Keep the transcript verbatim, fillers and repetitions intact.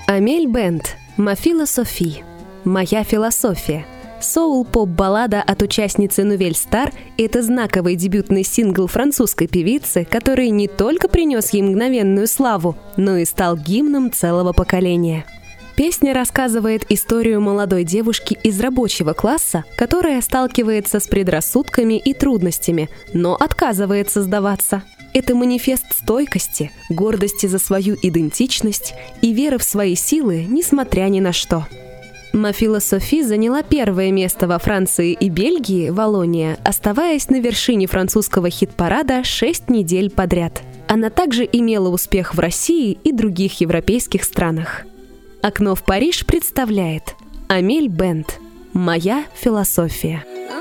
Амель Бент, «Ma philosophie», «Моя философия». Соул-поп-баллада от участницы Nouvelle Star – это знаковый дебютный сингл французской певицы, который не только принес ей мгновенную славу, но и стал гимном целого поколения. Песня рассказывает историю молодой девушки из рабочего класса, которая сталкивается с предрассудками и трудностями, но отказывается сдаваться. Это манифест стойкости, гордости за свою идентичность и веры в свои силы, несмотря ни на что. «Ma philosophie» заняла первое место во Франции и Бельгии, Валлония, оставаясь на вершине французского хит-парада шесть недель подряд. Она также имела успех в России и других европейских странах. «Окно в Париж» представляет Амель Бент, «Моя философия».